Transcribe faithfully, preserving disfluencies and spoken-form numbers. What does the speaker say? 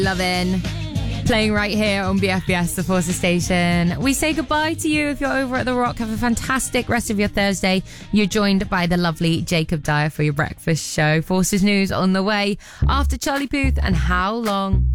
Lovin'. Playing right here on B F B S, the Forces station. We say goodbye to you if you're over at The Rock. Have a fantastic rest of your Thursday. You're joined by the lovely Jacob Dyer for your breakfast show. Forces News on the way after Charlie Puth and How Long.